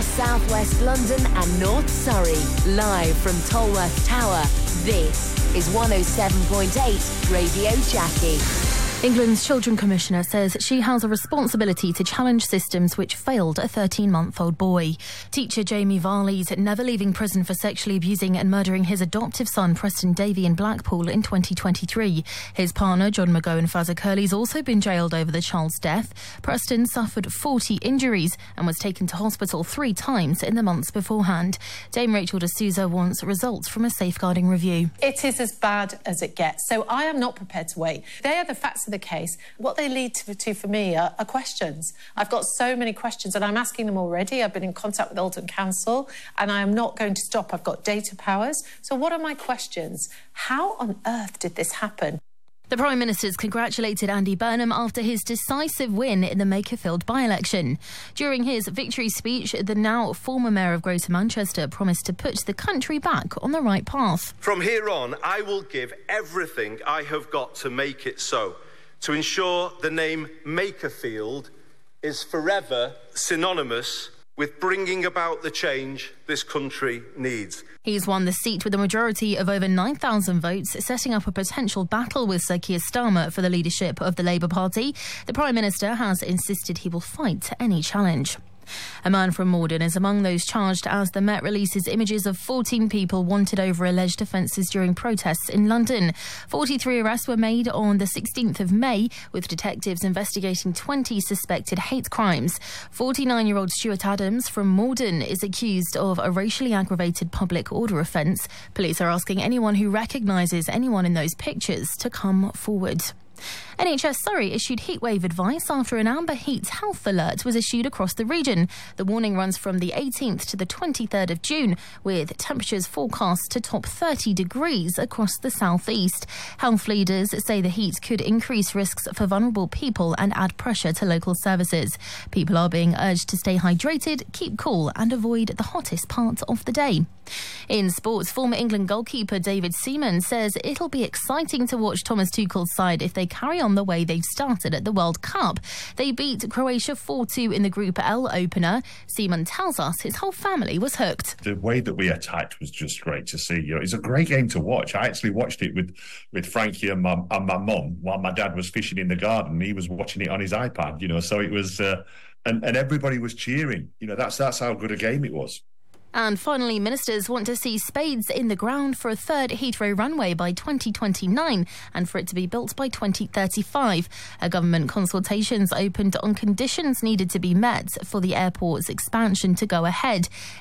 across southwest London and North Surrey. Live from Tolworth Tower, this is 107.8 Radio Jackie. England's Children Commissioner says she has a responsibility to challenge systems which failed a 13-month-old boy. Teacher Jamie Varley's never leaving prison for sexually abusing and murdering his adoptive son Preston Davey in Blackpool in 2023. His partner John McGowan Fazacurley's also been jailed over the child's death. Preston suffered 40 injuries and was taken to hospital 3 times in the months beforehand. Dame Rachel D'Souza wants results from a safeguarding review. It is as bad as it gets, so I am not prepared to wait. They are the facts of the case. What they lead to for me are questions. I've got so many questions and I'm asking them already. I've been in contact with Oldham Council and I am not going to stop. I've got data powers. So what are my questions? How on earth did this happen? The Prime Minister's congratulated Andy Burnham after his decisive win in the Makerfield by-election. During his victory speech, the now former Mayor of Greater Manchester promised to put the country back on the right path. From here on, I will give everything I have got to make it so, to ensure the name Makerfield is forever synonymous with bringing about the change this country needs. He's won the seat with a majority of over 9,000 votes, setting up a potential battle with Sir Keir Starmer for the leadership of the Labour Party. The Prime Minister has insisted he will fight any challenge. A man from Morden is among those charged as the Met releases images of 14 people wanted over alleged offences during protests in London. 43 arrests were made on the 16th of May, with detectives investigating 20 suspected hate crimes. 49-year-old Stuart Adams from Morden is accused of a racially aggravated public order offence. Police are asking anyone who recognises anyone in those pictures to come forward. NHS Surrey issued heatwave advice after an amber heat health alert was issued across the region. The warning runs from the 18th to the 23rd of June, with temperatures forecast to top 30 degrees across the southeast. Health leaders say the heat could increase risks for vulnerable people and add pressure to local services. People are being urged to stay hydrated, keep cool and avoid the hottest part of the day. In sports, former England goalkeeper David Seaman says it'll be exciting to watch Thomas Tuchel's side if they carry on the way they've started at the World Cup. They beat Croatia 4-2 in the Group L opener. Seaman tells us his whole family was hooked. The way that we attacked was just great to see. You know, it's a great game to watch. I actually watched it with Frankie and my mum while my dad was fishing in the garden. He was watching it on his iPad, you know, so it was... and everybody was cheering. You know, that's how good a game it was. And finally, ministers want to see spades in the ground for a third Heathrow runway by 2029 and for it to be built by 2035. A government consultation's opened on conditions needed to be met for the airport's expansion to go ahead.